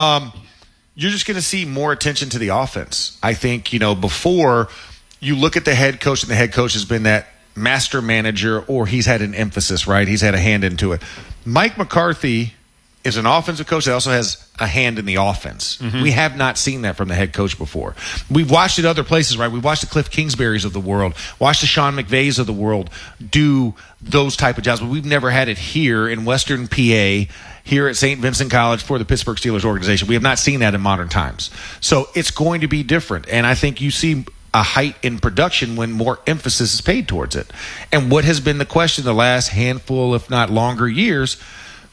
You're just going to see more attention to the offense. I think, before you look at the head coach, and the head coach has been that master manager, or he's had an emphasis, right? He's had a hand into it. Mike McCarthy is an offensive coach that also has a hand in the offense. Mm-hmm. We have not seen that from the head coach before. We've watched it other places, right? We've watched the Cliff Kingsburys of the world, watched the Sean McVays of the world do those type of jobs, but we've never had it here in Western PA, here at St. Vincent College for the Pittsburgh Steelers organization. We have not seen that in modern times. So it's going to be different, and I think you see a height in production when more emphasis is paid towards it. And what has been the question the last handful, if not longer years,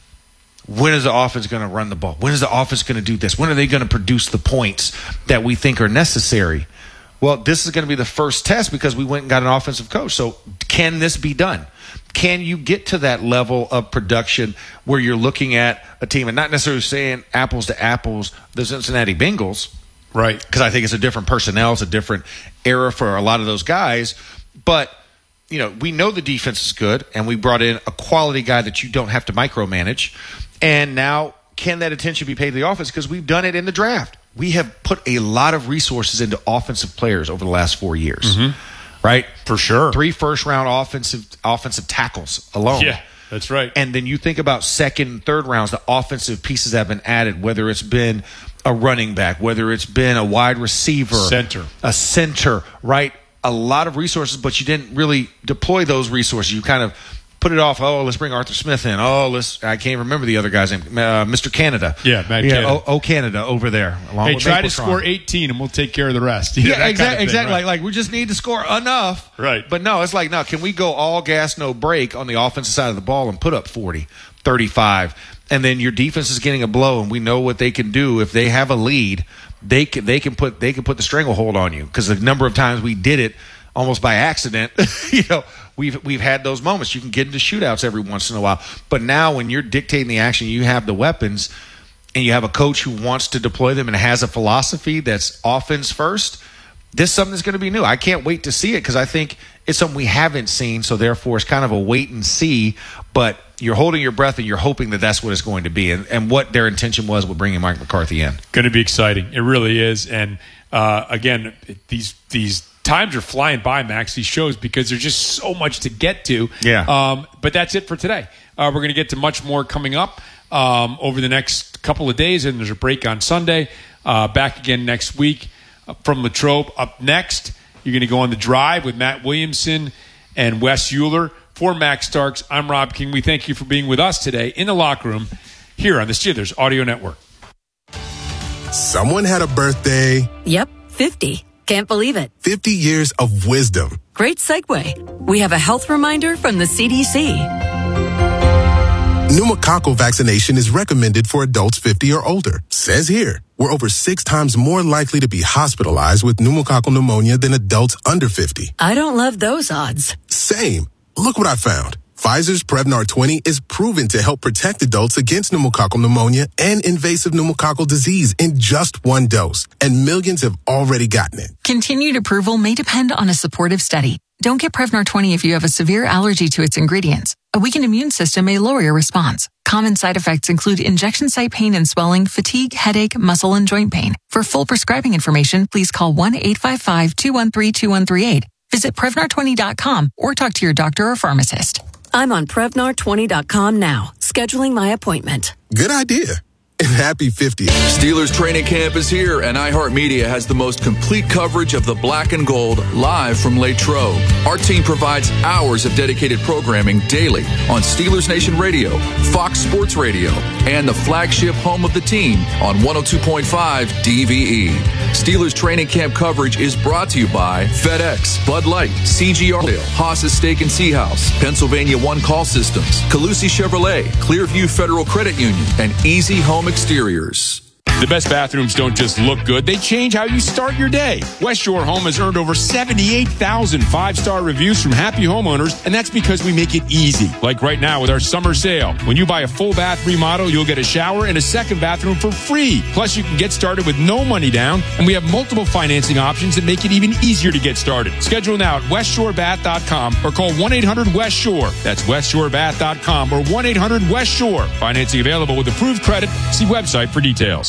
when is the offense going to run the ball? When is the offense going to do this? When are they going to produce the points that we think are necessary? Well, this is going to be the first test because we went and got an offensive coach. So can this be done? Can you get to that level of production where you're looking at a team and not necessarily saying apples to apples, the Cincinnati Bengals, right? Because I think it's a different personnel, it's a different era for a lot of those guys. But, we know the defense is good, and we brought in a quality guy that you don't have to micromanage. And now, can that attention be paid to the offense? Because we've done it in the draft. We have put a lot of resources into offensive players over the last 4 years, right? For sure. 3 first-round offensive tackles alone. Yeah, that's right. And then you think about second and third rounds, the offensive pieces that have been added, whether it's been a running back, whether it's been a wide receiver. A center, right? A lot of resources, but you didn't really deploy those resources. You kind of put it off. Oh, let's bring Arthur Smith in. I can't remember the other guy's name. Mr. Canada. Yeah, Matt Canada. Canada over there. Hey, try to score 18 and we'll take care of the rest. Yeah, exactly. Right? Like we just need to score enough. Right. But no, it's like, no, can we go all gas, no break on the offensive side of the ball and put up 40, 35, and then your defense is getting a blow, and we know what they can do if they have a lead. They can put the stranglehold on you, because the number of times we did it almost by accident, we've had those moments. You can get into shootouts every once in a while, but now when you're dictating the action, you have the weapons, and you have a coach who wants to deploy them and has a philosophy that's offense first. This is something that's going to be new. I can't wait to see it, because I think it's something we haven't seen, so therefore it's kind of a wait and see, but you're holding your breath and you're hoping that that's what it's going to be, and what their intention was with bringing Mike McCarthy in. Going to be exciting. It really is. And again, these times are flying by, Max, these shows, because there's just so much to get to. Yeah. But that's it for today. We're going to get to much more coming up over the next couple of days, and there's a break on Sunday. Back again next week from Latrobe. Up next, you're going to go on The Drive with Matt Williamson and Wes Euler. For Max Starks, I'm Rob King. We thank you for being with us today in the locker room here on the Steelers Audio Network. Someone had a birthday. Yep, 50. Can't believe it. 50 years of wisdom. Great segue. We have a health reminder from the CDC. Pneumococcal vaccination is recommended for adults 50 or older. Says here, we're over 6 times more likely to be hospitalized with pneumococcal pneumonia than adults under 50. I don't love those odds. Same. Look what I found. Pfizer's Prevnar 20 is proven to help protect adults against pneumococcal pneumonia and invasive pneumococcal disease in just 1 dose, and millions have already gotten it. Continued approval may depend on a supportive study. Don't get Prevnar 20 if you have a severe allergy to its ingredients. A weakened immune system may lower your response. Common side effects include injection site pain and swelling, fatigue, headache, muscle, and joint pain. For full prescribing information, please call 1-855-213-2138. Visit Prevnar20.com or talk to your doctor or pharmacist. I'm on Prevnar20.com now, scheduling my appointment. Good idea. And happy 50th. Steelers training camp is here, and iHeartMedia has the most complete coverage of the black and gold live from Latrobe. Our team provides hours of dedicated programming daily on Steelers Nation Radio, Fox Sports Radio, and the flagship home of the team on 102.5 DVE. Steelers training camp coverage is brought to you by FedEx, Bud Light, CGR, Haas's Steak and Sea House, Pennsylvania One Call Systems, Calusi Chevrolet, Clearview Federal Credit Union, and Easy Home Exteriors. The best bathrooms don't just look good, they change how you start your day. West Shore Home has earned over 78,000 5-star reviews from happy homeowners, and that's because we make it easy. Like right now with our summer sale. When you buy a full bath remodel, you'll get a shower and a second bathroom for free. Plus, you can get started with no money down, and we have multiple financing options that make it even easier to get started. Schedule now at westshorebath.com or call 1-800-WEST-SHORE. That's westshorebath.com or 1-800-WEST-SHORE. Financing available with approved credit. See website for details.